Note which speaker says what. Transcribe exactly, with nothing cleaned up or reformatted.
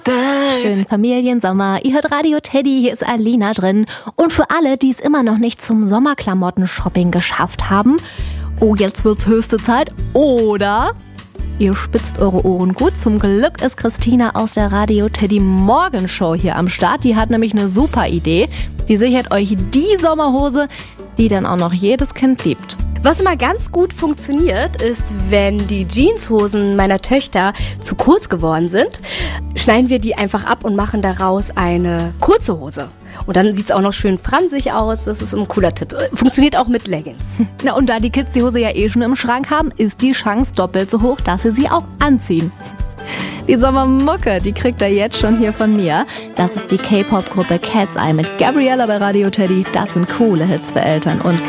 Speaker 1: Schönen Familiensommer. Ihr hört Radio Teddy, hier ist Alina drin. Und für alle, die es immer noch nicht zum Sommerklamotten-Shopping geschafft haben, oh, jetzt wird's höchste Zeit. Oder ihr spitzt eure Ohren gut. Zum Glück ist Christina aus der Radio Teddy Morgenshow hier am Start. Die hat nämlich eine super Idee. Die sichert euch die Sommerhose, die dann auch noch jedes Kind liebt.
Speaker 2: Was immer ganz gut funktioniert, ist, wenn die Jeanshosen meiner Töchter zu kurz geworden sind, schneiden wir die einfach ab und machen daraus eine kurze Hose. Und dann sieht es auch noch schön fransig aus. Das ist ein cooler Tipp. Funktioniert auch mit Leggings.
Speaker 1: Na, und da die Kids die Hose ja eh schon im Schrank haben, ist die Chance doppelt so hoch, dass sie sie auch anziehen. Die Sommermucke, die kriegt ihr jetzt schon hier von mir. Das ist die K-Pop-Gruppe Cat's Eye mit Gabriella bei Radio Teddy. Das sind coole Hits für Eltern und